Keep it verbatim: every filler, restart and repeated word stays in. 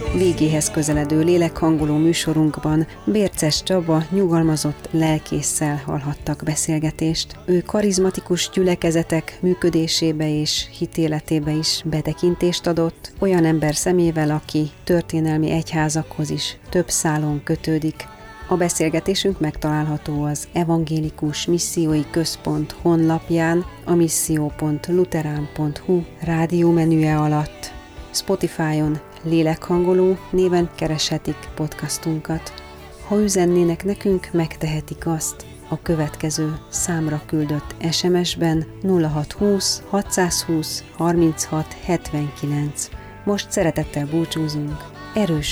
Végéhez közeledő lélekhangoló műsorunkban Bérces Csaba nyugalmazott lelkésszel hallhattak beszélgetést. Ő karizmatikus gyülekezetek működésébe és hitéletébe is betekintést adott, olyan ember szemével, aki történelmi egyházakhoz is több szálon kötődik. A beszélgetésünk megtalálható az Evangélikus Missziói Központ honlapján, a misszió pont luterán pont hu rádiómenüje alatt. Spotify-on Lélekhangoló néven kereshetik podcastunkat. Ha üzennének nekünk, megtehetik azt a következő számra küldött es em es-ben nulla hat húsz hatszázhúsz harminchat hetvenkilenc. Most szeretettel búcsúzunk. Erős